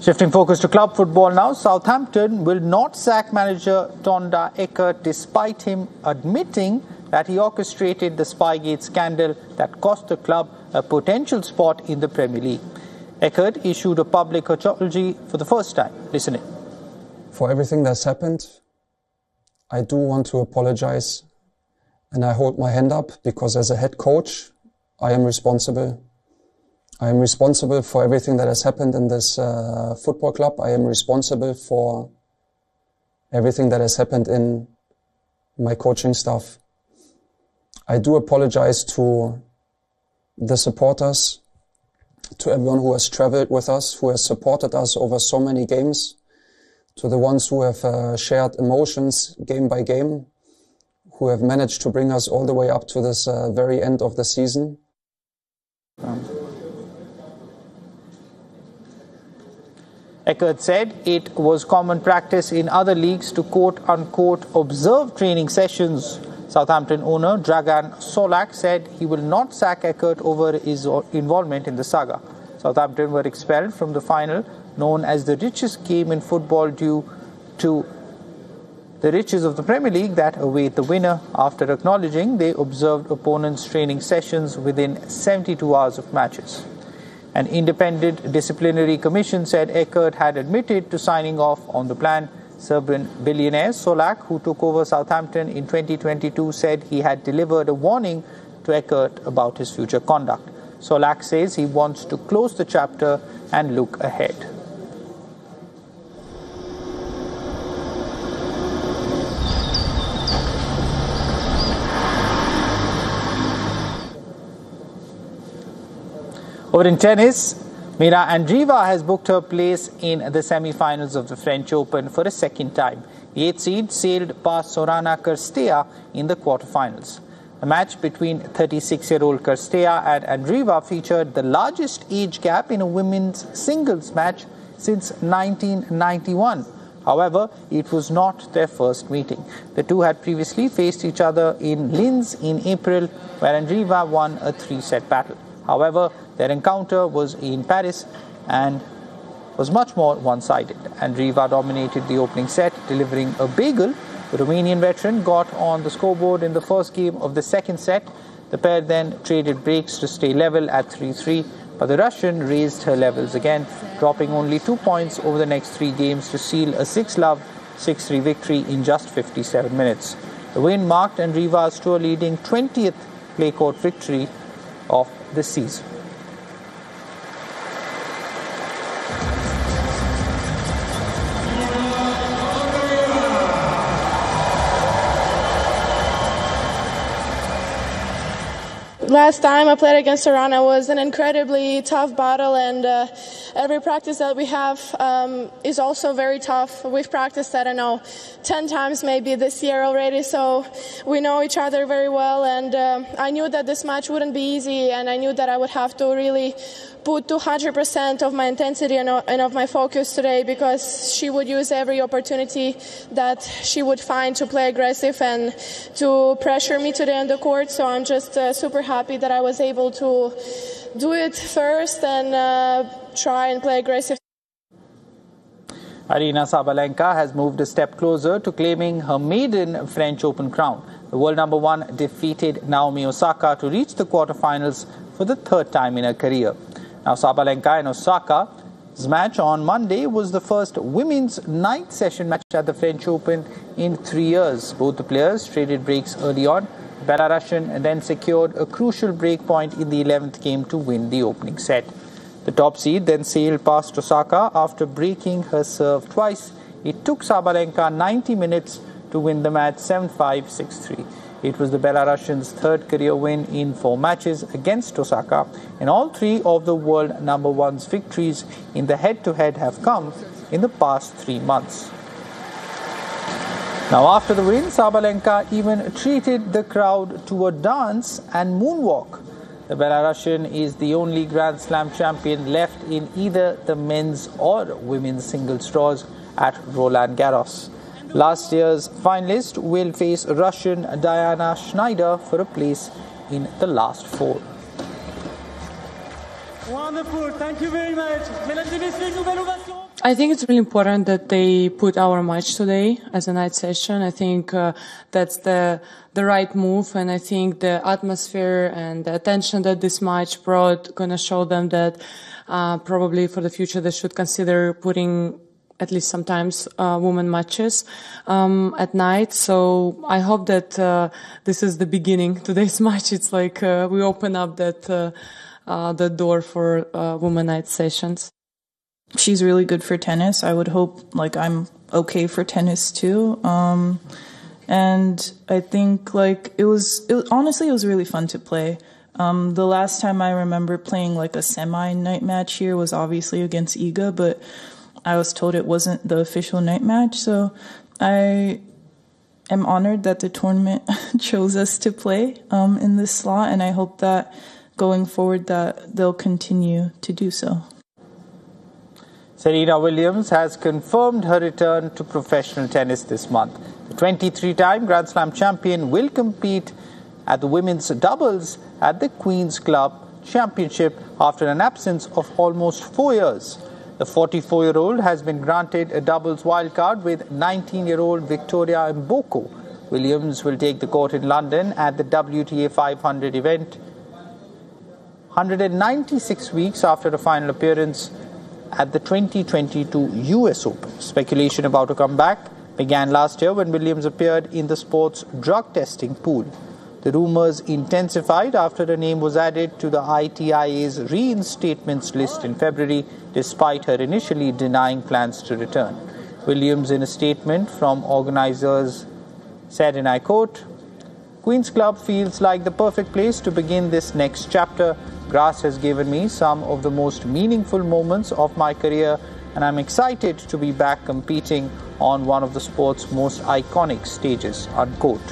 Shifting focus to club football now, Southampton will not sack manager Tonda Eckert despite him admitting that he orchestrated the Spygate scandal that cost the club a potential spot in the Premier League. Eckert issued a public apology for the first time. Listen in. For everything that's happened, I do want to apologize, and I hold my hand up because as a head coach, I am responsible. I am responsible for everything that has happened in this football club. I am responsible for everything that has happened in my coaching staff. I do apologize to the supporters, to everyone who has traveled with us, who has supported us over so many games, to the ones who have shared emotions game by game, who have managed to bring us all the way up to this very end of the season. Eckert said it was common practice in other leagues to quote-unquote observe training sessions. Southampton owner Dragan Solak said he will not sack Eckert over his involvement in the saga. Southampton were expelled from the final, known as the richest game in football due to the riches of the Premier League that await the winner, after acknowledging they observed opponents' training sessions within 72 hours of matches. An independent disciplinary commission said Eckert had admitted to signing off on the plan. Serbian billionaire Solak, who took over Southampton in 2022, said he had delivered a warning to Eckert about his future conduct. Solak says he wants to close the chapter and look ahead. Over in tennis, Mira Andreeva has booked her place in the semi-finals of the French Open for a second time. The 8th seed sailed past Sorana Cirstea in the quarterfinals. The match between 36-year-old Cirstea and Andreeva featured the largest age gap in a women's singles match since 1991. However, it was not their first meeting. The two had previously faced each other in Linz in April, where Andreeva won a 3-set battle. However, their encounter was in Paris and was much more one-sided. Andreeva dominated the opening set, delivering a bagel. The Romanian veteran got on the scoreboard in the first game of the second set. The pair then traded breaks to stay level at 3-3, but the Russian raised her levels again, dropping only 2 points over the next 3 games to seal a 6-love, 6-3 victory in just 57 minutes. The win marked Andreeva's tour-leading 20th clay court victory of the season. Last time I played against Sorana was an incredibly tough battle, and every practice that we have is also very tough. We've practiced, I don't know, 10 times maybe this year already, so we know each other very well, and I knew that this match wouldn't be easy, and I knew that I would have to really put 200% of my intensity and of my focus today, because she would use every opportunity that she would find to play aggressive and to pressure me today on the court. So I'm just super happy that I was able to do it first and try and play aggressive. Aryna Sabalenka has moved a step closer to claiming her maiden French Open crown. The world number 1 defeated Naomi Osaka to reach the quarterfinals for the 3rd time in her career. Now, Sabalenka and Osaka's match on Monday was the first women's 9th session match at the French Open in 3 years. Both the players traded breaks early on. The Belarusian then secured a crucial break point in the 11th game to win the opening set. The top seed then sailed past Osaka after breaking her serve twice. It took Sabalenka 90 minutes to win the match 7-5, 6-3. It was the Belarusian's 3rd career win in 4 matches against Osaka, and all 3 of the world number 1's victories in the head-to-head have come in the past 3 months. Now, after the win, Sabalenka even treated the crowd to a dance and moonwalk. The Belarusian is the only Grand Slam champion left in either the men's or women's singles draws at Roland Garros. Last year's finalist will face Russian Diana Schneider for a place in the last 4. Wonderful. Thank you very much. Mesdames et messieurs, nouvelle ovation. I think it's really important that they put our match today as a night session. I think that's the right move, and I think the atmosphere and the attention that this match brought gonna show them that probably for the future they should consider putting at least sometimes women matches at night. So I hope that this is the beginning. Today's match, it's like we open up that the door for women night sessions. She's really good for tennis. I would hope, like, I'm okay for tennis too. And I think, like, it was honestly, it was really fun to play. The last time I remember playing, like, a semi-night match here was obviously against Iga, but I was told it wasn't the official night match. So I am honored that the tournament chose us to play in this slot, and I hope that going forward that they'll continue to do so. Serena Williams has confirmed her return to professional tennis this month. The 23-time Grand Slam champion will compete at the women's doubles at the Queen's Club Championship after an absence of almost 4 years. The 44-year-old has been granted a doubles wildcard with 19-year-old Victoria Mboko. Williams will take the court in London at the WTA 500 event 196 weeks after the final appearance at the 2022 US Open. Speculation about a comeback began last year when Williams appeared in the sport's drug testing pool. The rumours intensified after her name was added to the ITIA's reinstatements list in February, despite her initially denying plans to return. Williams, in a statement from organisers, said, and I quote, "Queen's Club feels like the perfect place to begin this next chapter. Grass has given me some of the most meaningful moments of my career, and I'm excited to be back competing on one of the sport's most iconic stages," unquote.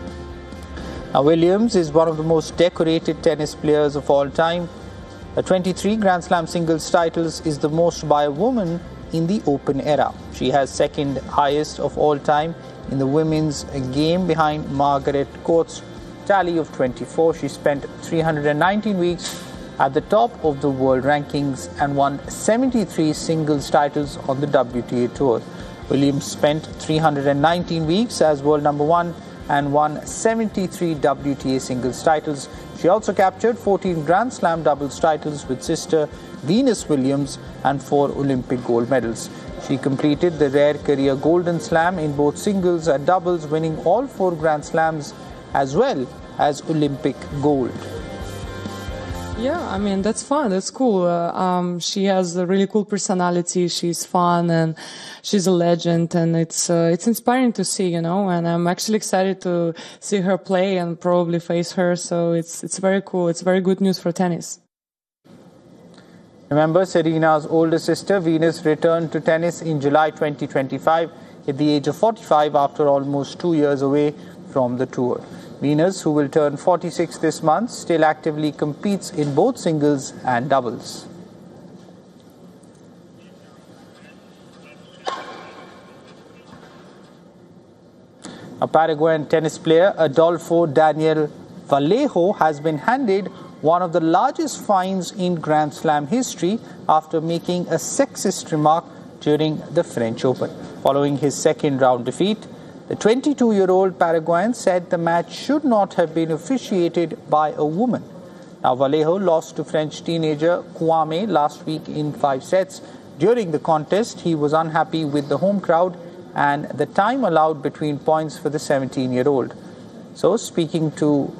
Now, Williams is one of the most decorated tennis players of all time. The 23 Grand Slam singles titles is the most by a woman in the Open era. She has second highest of all time in the women's game behind Margaret Court's tally of 24. She spent 319 weeks at the top of the world rankings and won 73 singles titles on the WTA Tour. Williams spent 319 weeks as world number one and won 73 WTA singles titles. She also captured 14 Grand Slam doubles titles with sister Venus Williams and 4 Olympic gold medals. She completed the rare career Golden Slam in both singles and doubles, winning all 4 Grand Slams as well as Olympic gold. Yeah, I mean, that's fun. That's cool. She has a really cool personality. She's fun and she's a legend, and it's inspiring to see, you know, and I'm actually excited to see her play and probably face her. So it's very cool. It's very good news for tennis. Remember, Serena's older sister Venus returned to tennis in July 2025 at the age of 45 after almost 2 years away from the tour. Venus, who will turn 46 this month, still actively competes in both singles and doubles. A Paraguayan tennis player, Adolfo Daniel Vallejo, has been handed one of the largest fines in Grand Slam history after making a sexist remark during the French Open. Following his second round defeat, the 22-year-old Paraguayan said the match should not have been officiated by a woman. Now, Vallejo lost to French teenager Kwame last week in 5 sets. During the contest, he was unhappy with the home crowd and the time allowed between points for the 17-year-old. So, speaking to